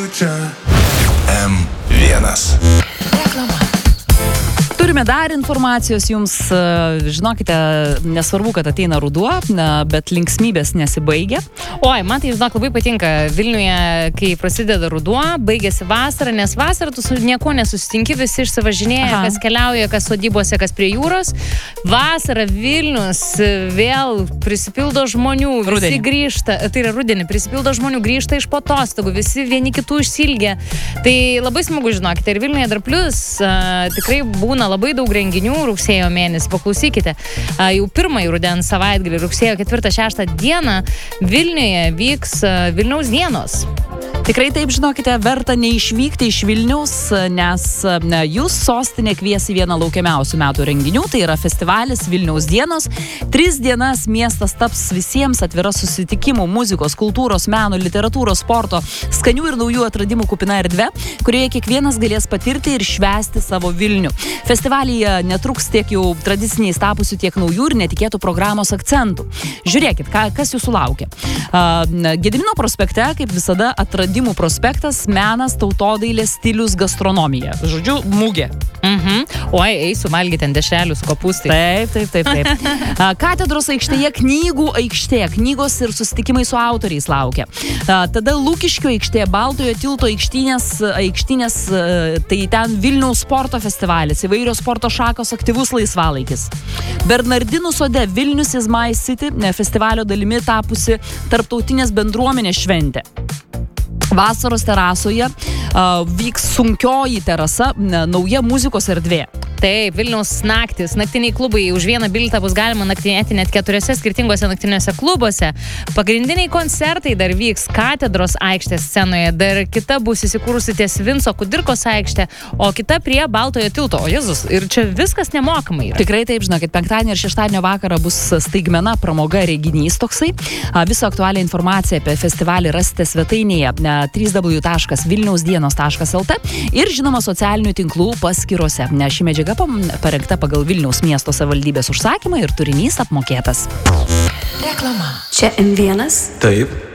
M1. Reklama. Turime dar informacijos jums, žinokite, nesvarbu, kad ateina ruduo, bet linksmybės nesibaigia. Oi, man tai, žinok, labai patinka Vilniuje, kai prasideda ruduo, baigėsi vasara, nes vasarą tu su nieko nesusitinki, visi išsivažinėja, kas keliauja, kas sodybose, kas prie jūros. Vasara Vilnius vėl prisipildo žmonių, visi grįžta, tai yra rudenį, prisipildo žmonių, grįžta iš atostogų, visi vieni kitų išsilgia. Tai labai smagu, žinokite, ir Vilniuje dar plus tikrai būna labai daug renginių rugsėjo mėnesį. Paklausykite, jau pirmąjį rudens savaitgalį, rugsėjo 4-6 dieną Vilniuje vyks Vilniaus dienos. Tikrai taip, žinokite, verta neišvykti iš Vilniaus, nes jūs sostinė kvies į vieną laukiamiausių metų renginių, tai yra festivalis Vilniaus dienos. 3 dienas miestas taps visiems atvira susitikimų, muzikos, kultūros, meno, literatūros, sporto, skanių ir naujų atradimų kupina erdvė, kurioje kiekvienas galės patirti ir švęsti savo Vilnių. Festivalyje netruks tiek jau tradiciniais tapusių, tiek naujų ir netikėtų programos akcentų. Žiūrėkit, kas jūsų laukia. Gedimino prospekte, kaip visada, atradimų prospektas, menas, tautodailė, stilius, gastronomija. Žodžiu, mugė. Oi, eisiu valgyti ant dešrelius, kopūstai. Taip. Katedros aikštėje knygų aikštė, knygos ir susitikimai su autoriais laukia. Tada Lukiškių aikštė, Baltojo tilto aikštynės, tai ten Vilniaus sporto festivalis, įvairios sporto šakos, aktyvus laisvalaikis. Bernardinų sode Vilnius is my city, festivalio dalimi tapusi tarptautinės bendruomenės šventė. Vasaros terasoje vyks sunkioji terasa, nauja muzikos erdvė. Taip, Vilniaus naktis, naktiniai klubai, už vieną bilietą bus galima naktinėti net 4 skirtingose naktiniuose klubuose. Pagrindiniai koncertai dar vyks Katedros aikštės scenoje, dar kita bus įsikūrusi ties Vinco Kudirkos aikštė, o kita prie Baltojo tilto. O Jėzus, ir čia viskas nemokamai yra. Tikrai taip, žinokit, penktadienį ir šeštadienio vakarą bus staigmena pramoga reginys toksai. Visą aktualią informaciją apie festivalį rasite svetainėje www.vilniausdienos.lt ir žinoma socialinių tinklų paskyrose. Ši medžiaga parengta pagal Vilniaus miesto savivaldybės užsakymą ir turinys apmokėtas. Reklama. Čia M1. Taip.